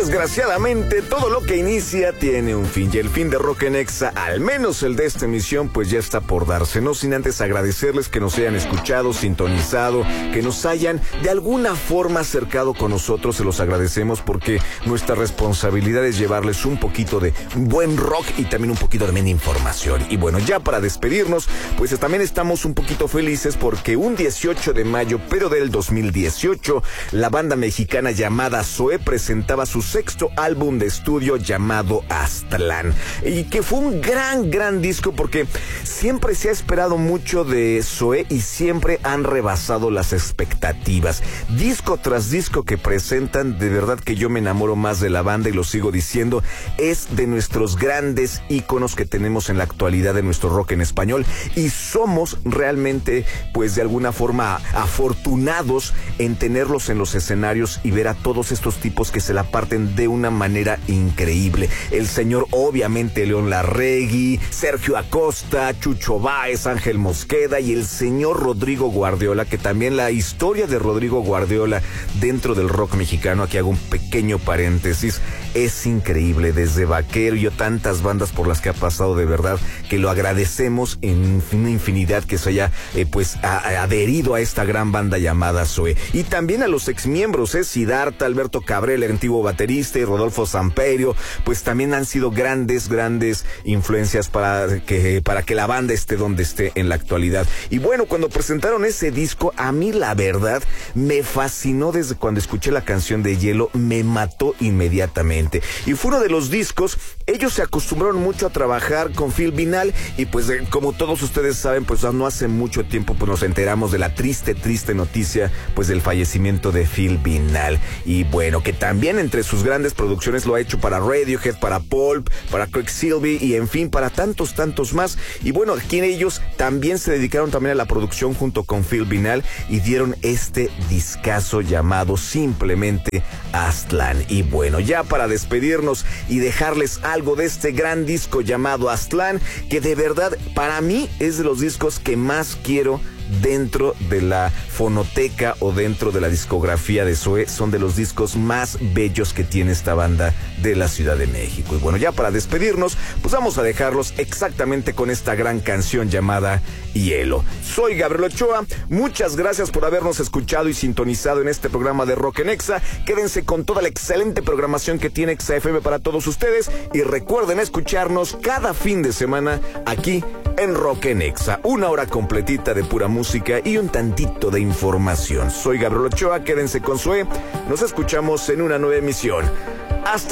desgraciadamente, todo lo que inicia tiene un fin. Y el fin de Rock en Exa, al menos el de esta emisión, pues ya está por darse. No sin antes agradecerles que nos hayan escuchado, sintonizado, que nos hayan de alguna forma acercado con nosotros. Se los agradecemos porque nuestra responsabilidad es llevarles un poquito de buen rock y también un poquito de información. Y bueno, ya para despedirnos, pues también estamos un poquito felices porque un 18 de mayo, pero del 2018, la banda mexicana llamada Zoé presentaba su sexto álbum de estudio llamado Aztlán, y que fue un gran disco porque siempre se ha esperado mucho de Zoé y siempre han rebasado las expectativas. Disco tras disco que presentan, de verdad que yo me enamoro más de la banda y lo sigo diciendo, es de nuestros grandes íconos que tenemos en la actualidad de nuestro rock en español, y somos realmente, pues de alguna forma, afortunados en tenerlos en los escenarios y ver a todos estos tipos que se la parten de una manera increíble. El señor, obviamente, León Larregui, Sergio Acosta, Chucho Báez, Ángel Mosqueda y el señor Rodrigo Guardiola, que también la historia de Rodrigo Guardiola dentro del rock mexicano, aquí hago un pequeño paréntesis, es increíble. Desde Vaquero y tantas bandas por las que ha pasado, de verdad que lo agradecemos en una infinidad que se haya adherido a esta gran banda llamada Zoé. Y también a los exmiembros, Siddhartha, Alberto Cabrera, el antiguo baterista, y Rodolfo Samperio, pues también han sido grandes influencias para que la banda esté donde esté en la actualidad. Y bueno, cuando presentaron ese disco, a mí la verdad me fascinó. Desde cuando escuché la canción de Hielo, me mató inmediatamente. Y fue uno de los discos, ellos se acostumbraron mucho a trabajar con Phil Vinal, y pues como todos ustedes saben, pues no hace mucho tiempo pues nos enteramos de la triste noticia pues del fallecimiento de Phil Vinal. Y bueno, que también entre sus grandes producciones lo ha hecho para Radiohead, para Pulp, para Quicksilver y en fin, para tantos más. Y bueno, aquí ellos también se dedicaron también a la producción junto con Phil Vinal y dieron este discazo llamado simplemente Aztlán. Y bueno, ya para despedirnos y dejarles algo de este gran disco llamado Aztlán, que de verdad para mí es de los discos que más quiero dentro de la fonoteca o dentro de la discografía de Zoé. Son de los discos más bellos que tiene esta banda de la Ciudad de México. Y bueno, ya para despedirnos, pues vamos a dejarlos exactamente con esta gran canción llamada Hielo. Soy Gabriel Ochoa, muchas gracias por habernos escuchado y sintonizado en este programa de Rock en Exa. Quédense con toda la excelente programación que tiene Exa FM para todos ustedes y recuerden escucharnos cada fin de semana aquí en Rock en Exa, una hora completita de pura música y un tantito de información. Soy Gabriel Ochoa, quédense con Zoé, nos escuchamos en una nueva emisión.